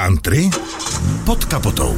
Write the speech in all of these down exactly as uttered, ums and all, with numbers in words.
Country pod kapotou.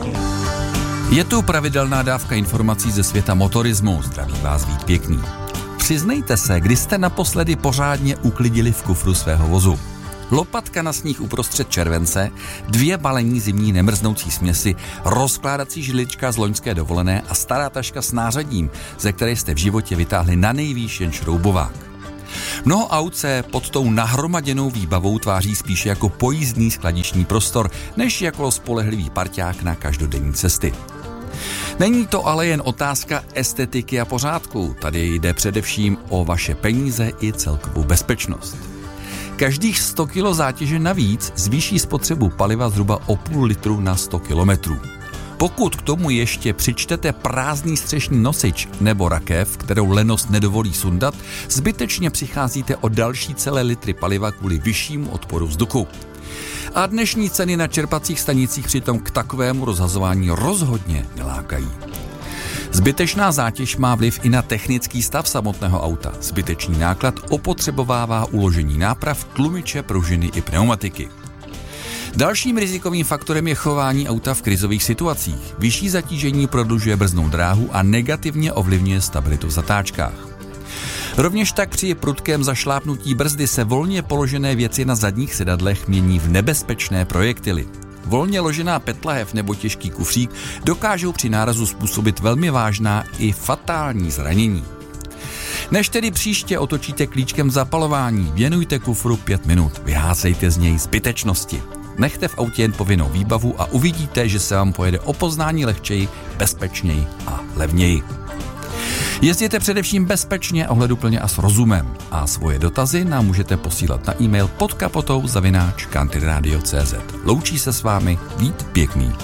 Je tu pravidelná dávka informací ze světa motorismu. Zdraví vás Vít Pěkný. Přiznejte se, kdy jste naposledy pořádně uklidili v kufru svého vozu. Lopatka na sníh uprostřed července, dvě balení zimní nemrznoucí směsi, rozkládací židlička z loňské dovolené a stará taška s nářadím, ze které jste v životě vytáhli na nejvýš jen šroubovák. Mnoho aut se pod tou nahromaděnou výbavou tváří spíše jako pojízdný skladiční prostor, než jako spolehlivý parťák na každodenní cesty. Není to ale jen otázka estetiky a pořádku, tady jde především o vaše peníze i celkovou bezpečnost. Každých sto kilo zátěže navíc zvýší spotřebu paliva zhruba o půl litru na sto kilometrů. Pokud k tomu ještě přičtete prázdný střešní nosič nebo rakev, kterou lenost nedovolí sundat, zbytečně přicházíte o další celé litry paliva kvůli vyššímu odporu vzduchu. A dnešní ceny na čerpacích stanicích přitom k takovému rozhazování rozhodně nelákají. Zbytečná zátěž má vliv i na technický stav samotného auta. Zbytečný náklad opotřebovává uložení náprav, tlumiče, pružiny i pneumatiky. Dalším rizikovým faktorem je chování auta v krizových situacích. Vyšší zatížení prodlužuje brzdnou dráhu a negativně ovlivňuje stabilitu v zatáčkách. Rovněž tak při prudkém zašlápnutí brzdy se volně položené věci na zadních sedadlech mění v nebezpečné projektily. Volně ložená petlahev nebo těžký kufřík dokážou při nárazu způsobit velmi vážná i fatální zranění. Než tedy příště otočíte klíčkem zapalování, věnujte kufru pět minut, vyházejte z něj zbytečnosti. Nechte v autě jen povinnou výbavu a uvidíte, že se vám pojede o poznání lehčeji, bezpečněji a levněji. Jezděte především bezpečně, ohleduplně a s rozumem. A svoje dotazy nám můžete posílat na e-mail pod kapotou zavináč countryradio tečka cé zet. Loučí se s vámi Vít Pěkný.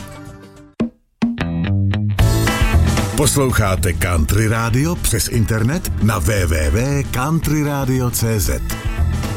Posloucháte Country Radio přes internet na w w w tečka country radio tečka cé zet.